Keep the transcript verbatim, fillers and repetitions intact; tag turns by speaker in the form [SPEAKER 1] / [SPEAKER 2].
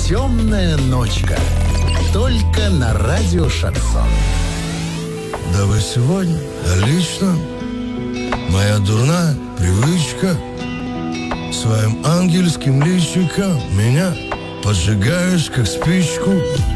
[SPEAKER 1] Темная ночка. Только на радио Шансон.
[SPEAKER 2] Да вы сегодня, да лично, моя дурная привычка, своим ангельским личиком меня поджигаешь, как спичку.